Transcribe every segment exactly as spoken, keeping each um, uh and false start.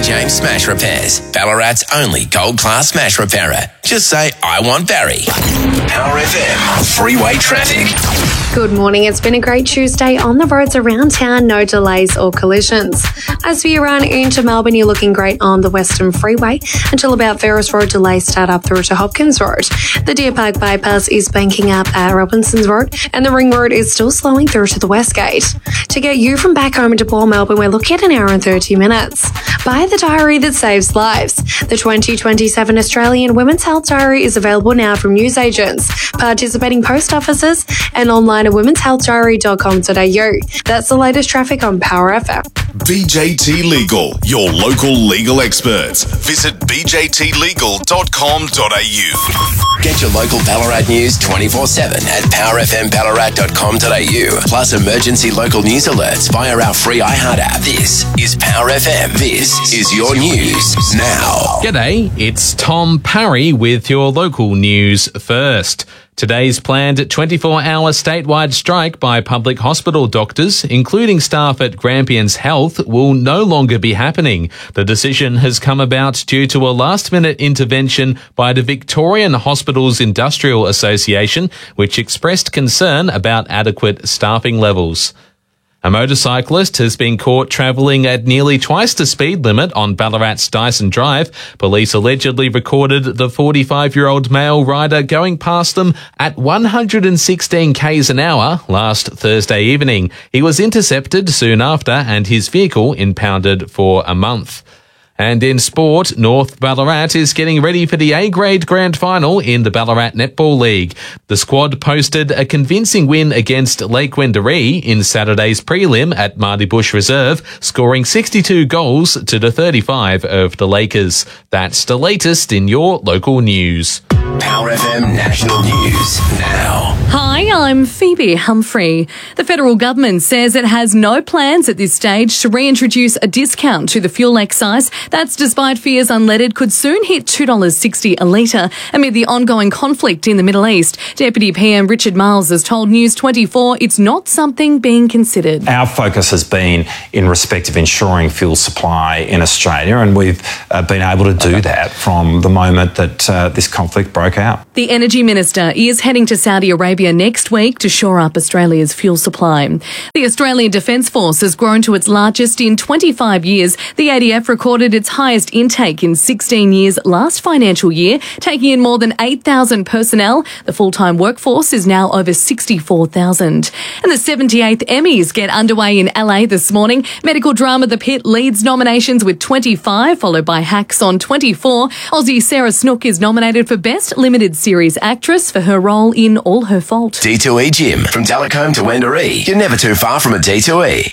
James Smash Repairs, Ballarat's only gold-class smash repairer. Just say, I want Barry. Power F M, freeway traffic. Good morning. It's been a great Tuesday on the roads around town. No delays or collisions. As for your run into Melbourne, you're looking great on the Western Freeway until about Ferris Road. Delays start up through to Hopkins Road. The Deer Park bypass is banking up at Robinson's Road, and the Ring Road is still slowing through to the West Gate. To get you from back home into Port Melbourne, we're looking at an hour and thirty minutes. Buy the diary that saves lives. The twenty twenty-seven Australian Women's Health Diary is available now from newsagents, participating post offices, and online at womens health diary dot com dot a u. That's the latest traffic on Power F M. B J T Legal, your local legal experts. Visit b j t legal dot com dot a u. Get your local Ballarat news twenty-four seven at power f m ballarat dot com dot a u. Plus emergency local news alerts via our free iHeart app. This is Power F M. This is your news now. G'day, it's Tom Parry with your local news first. Today's planned twenty-four hour statewide strike by public hospital doctors, including staff at Grampians Health, will no longer be happening. The decision has come about due to a last-minute intervention by the Victorian Hospitals Industrial Association, which expressed concern about adequate staffing levels. A motorcyclist has been caught travelling at nearly twice the speed limit on Ballarat's Dyson Drive. Police allegedly recorded the forty-five-year-old male rider going past them at one hundred sixteen kays an hour last Thursday evening. He was intercepted soon after and his vehicle impounded for a month. And in sport, North Ballarat is getting ready for the A-grade grand final in the Ballarat Netball League. The squad posted a convincing win against Lake Wendouree in Saturday's prelim at Mardy Bush Reserve, scoring sixty-two goals to the thirty-five of the Lakers. That's the latest in your local news. Power F M National News now. Hi, I'm Phoebe Humphrey. The federal government says it has no plans at this stage to reintroduce a discount to the fuel excise. That's despite fears unleaded could soon hit two dollars sixty a litre amid the ongoing conflict in the Middle East. Deputy P M Richard Marles has told News twenty-four it's not something being considered. Our focus has been in respect of ensuring fuel supply in Australia, and we've uh, been able to do that from the moment that uh, this conflict broke out. The Energy Minister is heading to Saudi Arabia next week to shore up Australia's fuel supply. The Australian Defence Force has grown to its largest in twenty-five years. The A D F recorded its highest intake in sixteen years last financial year, taking in more than eight thousand personnel. The full-time workforce is now over sixty-four thousand. And the seventy-eighth Emmys get underway in L A this morning. Medical drama The Pit leads nominations with twenty-five, followed by Hacks on twenty-four. Aussie Sarah Snook is nominated for Best Limited Series Actress for her role in All Her Fault. D two E Gym. From Delacombe to Wendouree, you're never too far from a D two E.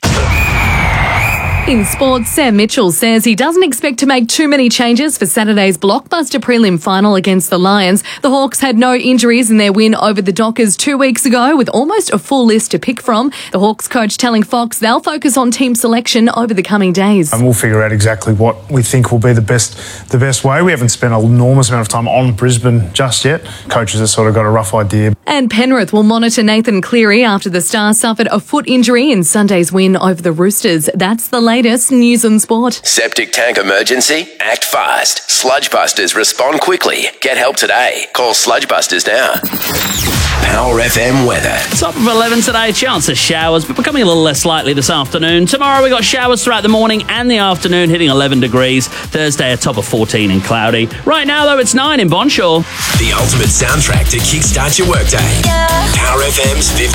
In sports, Sam Mitchell says he doesn't expect to make too many changes for Saturday's blockbuster prelim final against the Lions. The Hawks had no injuries in their win over the Dockers two weeks ago, with almost a full list to pick from. The Hawks coach telling Fox they'll focus on team selection over the coming days. And we'll figure out exactly what we think will be the best the best way. We haven't spent an enormous amount of time on Brisbane just yet. Coaches have sort of got a rough idea. And Penrith will monitor Nathan Cleary after the Stars suffered a foot injury in Sunday's win over the Roosters. That's the latest news and sport. Septic tank emergency? Act fast. Sludgebusters respond quickly. Get help today. Call Sludgebusters now. Power F M weather. Top of eleven today, chance of showers, but becoming a little less likely this afternoon. Tomorrow we got showers throughout the morning and the afternoon, hitting eleven degrees. Thursday a top of fourteen and cloudy. Right now though, it's nine in Bonshaw. The ultimate soundtrack to kickstart your workday. Yeah. Power F M's fifty